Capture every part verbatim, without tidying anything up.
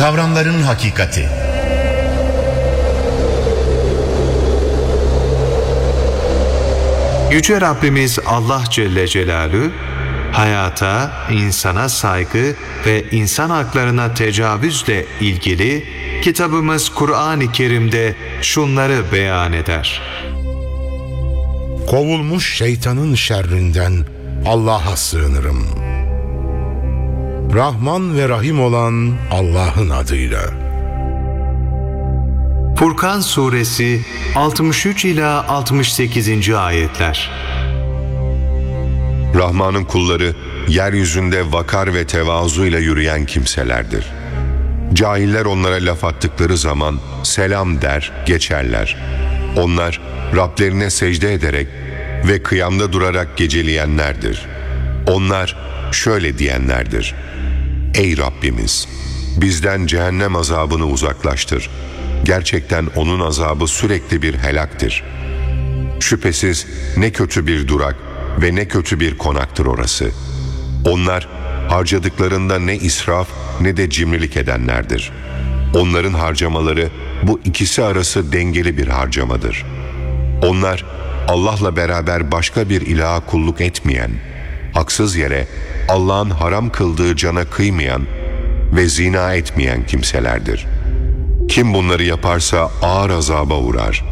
Kavramların hakikati. Yüce Rabbimiz Allah Celle Celaluhu, hayata, insana saygı ve insan haklarına tecavüzle ilgili kitabımız Kur'an-ı Kerim'de şunları beyan eder. Kovulmuş şeytanın şerrinden Allah'a sığınırım. Rahman ve Rahim olan Allah'ın adıyla. Furkan Suresi altmış üç ila altmış sekizinci ayetler. Rahman'ın kulları yeryüzünde vakar ve tevazuyla yürüyen kimselerdir. Cahiller onlara laf attıkları zaman selam der, geçerler. Onlar Rablerine secde ederek ve kıyamda durarak geceleyenlerdir. Onlar şöyle diyenlerdir: Ey Rabbimiz! Bizden cehennem azabını uzaklaştır. Gerçekten onun azabı sürekli bir helaktır. Şüphesiz ne kötü bir durak ve ne kötü bir konaktır orası. Onlar harcadıklarında ne israf ne de cimrilik edenlerdir. Onların harcamaları bu ikisi arası dengeli bir harcamadır. Onlar Allah'la beraber başka bir ilaha kulluk etmeyen, haksız yere Allah'ın haram kıldığı cana kıymayan ve zina etmeyen kimselerdir. Kim bunları yaparsa ağır azaba uğrar.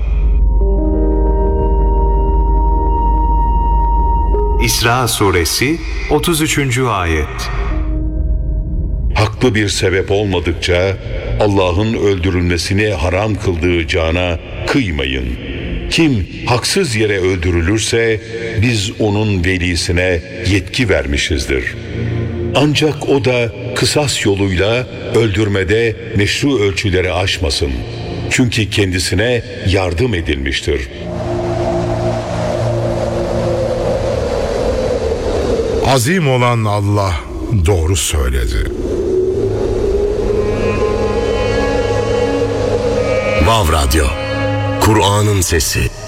İsra Suresi otuz üçüncü ayet. Haklı bir sebep olmadıkça Allah'ın öldürülmesini haram kıldığı cana kıymayın. Kim haksız yere öldürülürse biz onun velisine yetki vermişizdir. Ancak o da kısas yoluyla öldürmede meşru ölçüleri aşmasın. Çünkü kendisine yardım edilmiştir. Azim olan Allah doğru söyledi. Vav Radyo, Kur'an'ın sesi.